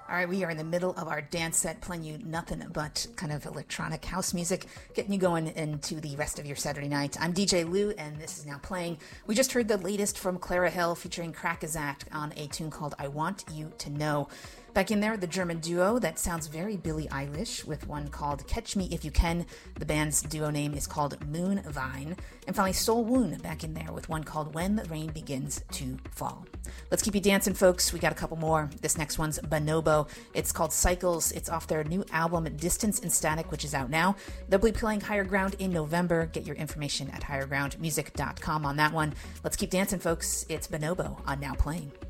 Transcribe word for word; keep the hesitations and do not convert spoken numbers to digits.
All right, we are in the middle of our dance set, playing you nothing but kind of electronic house music, getting you going into the rest of your Saturday night. I'm D J Lou, and this is now playing. We just heard the latest from Clara Hill featuring Crackazat on a tune called I Want You to Know. Back in there, the German duo that sounds very Billie Eilish with one called Catch Me If You Can. The band's duo name is called Moonvine. And finally, Sol Woon back in there with one called When the Rain Begins to Fall. Let's keep you dancing, folks. We got a couple more. This next one's Bonobo. It's called Cycles. It's off their new album Distance and Static, which is out now. They'll be playing Higher Ground in November. Get your information at higher ground music dot com on that one. Let's keep dancing, folks. It's Bonobo on Now Playing.